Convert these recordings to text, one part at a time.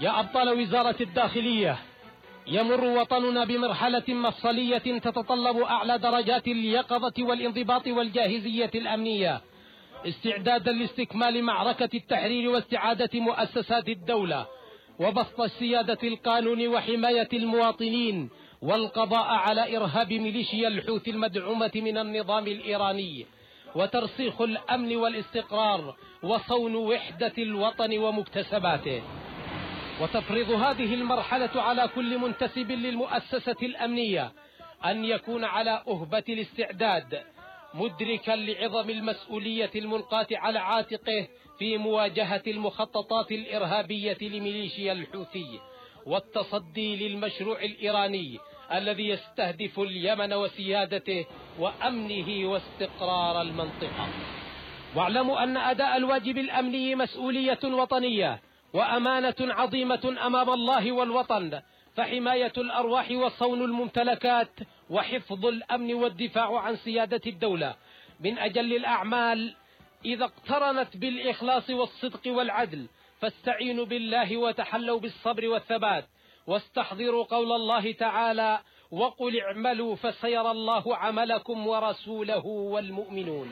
يا أبطال وزارة الداخلية، يمر وطننا بمرحلة مفصلية تتطلب أعلى درجات اليقظة والانضباط والجاهزية الأمنية، استعدادا لاستكمال معركة التحرير واستعادة مؤسسات الدولة وبسط سيادة القانون وحماية المواطنين والقضاء على إرهاب ميليشيا الحوثي المدعومة من النظام الإيراني، وترسيخ الأمن والاستقرار وصون وحدة الوطن ومكتسباته. وتفرض هذه المرحلة على كل منتسب للمؤسسة الأمنية أن يكون على أهبة الاستعداد، مدركا لعظم المسؤولية الملقاة على عاتقه في مواجهة المخططات الإرهابية لميليشيا الحوثي والتصدي للمشروع الإيراني الذي يستهدف اليمن وسيادته وأمنه واستقرار المنطقة. واعلموا أن أداء الواجب الأمني مسؤولية وطنية وأمانة عظيمة أمام الله والوطن، فحماية الأرواح وصون الممتلكات وحفظ الأمن والدفاع عن سيادة الدولة من أجل الأعمال إذا اقترنت بالإخلاص والصدق والعدل، فاستعينوا بالله وتحلوا بالصبر والثبات، واستحضروا قول الله تعالى: وقل اعملوا فسيرى الله عملكم ورسوله والمؤمنون.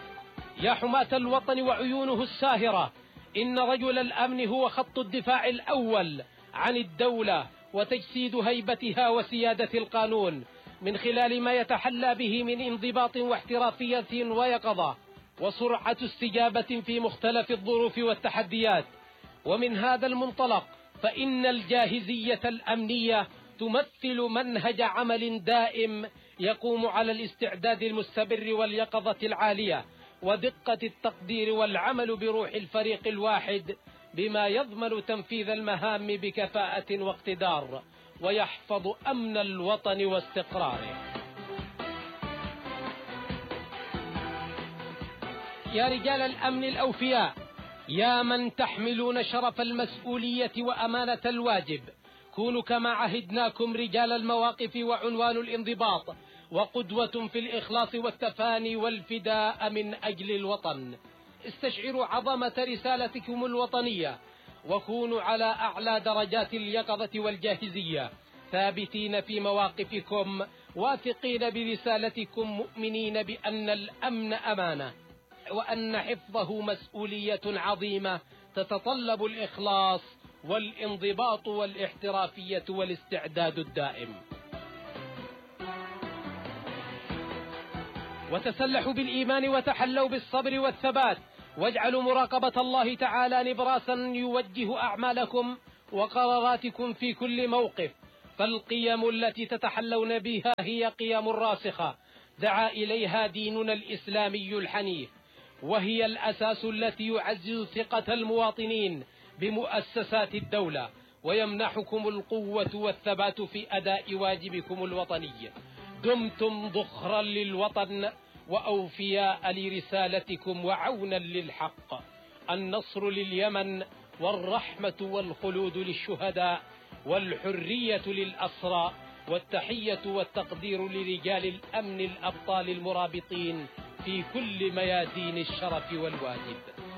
يا حماة الوطن وعيونه الساهرة، إن رجل الأمن هو خط الدفاع الأول عن الدولة وتجسيد هيبتها وسيادة القانون من خلال ما يتحلى به من انضباط واحترافية ويقظة وسرعة استجابة في مختلف الظروف والتحديات. ومن هذا المنطلق فإن الجاهزية الأمنية تمثل منهج عمل دائم يقوم على الاستعداد المستمر واليقظة العالية ودقة التقدير والعمل بروح الفريق الواحد، بما يضمن تنفيذ المهام بكفاءة واقتدار ويحفظ أمن الوطن واستقراره. يا رجال الأمن الأوفياء، يا من تحملون شرف المسؤولية وأمانة الواجب، كونوا كما عهدناكم رجال المواقف وعنوان الانضباط، وقدوة في الإخلاص والتفاني والفداء من أجل الوطن. استشعروا عظمة رسالتكم الوطنية، وكونوا على أعلى درجات اليقظة والجاهزية، ثابتين في مواقفكم، واثقين برسالتكم، مؤمنين بأن الأمن أمانة، وأن حفظه مسؤولية عظيمة تتطلب الإخلاص والانضباط والاحترافية والاستعداد الدائم. وتسلحوا بالإيمان وتحلوا بالصبر والثبات، واجعلوا مراقبة الله تعالى نبراسا يوجه أعمالكم وقراراتكم في كل موقف، فالقيم التي تتحلون بها هي قيم راسخة دعا إليها ديننا الإسلامي الحنيف، وهي الأساس التي يعزز ثقة المواطنين بمؤسسات الدولة ويمنحكم القوة والثبات في أداء واجبكم الوطني. دمتم ذخرا للوطن وأوفياء لرسالتكم وعونا للحق. النصر لليمن، والرحمة والخلود للشهداء، والحرية للأسرى، والتحية والتقدير لرجال الأمن الأبطال المرابطين في كل ميادين الشرف والواجب.